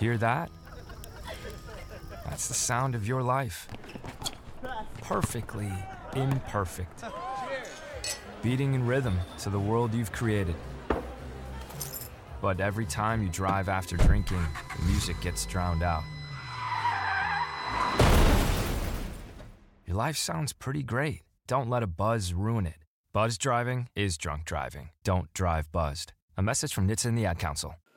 Hear that? That's the sound of your life. Perfectly imperfect. Beating in rhythm to the world you've created. But every time you drive after drinking, the music gets drowned out. Your life sounds pretty great. Don't let a buzz ruin it. Buzz driving is drunk driving. Don't drive buzzed. A message from NHTSA and the Ad Council.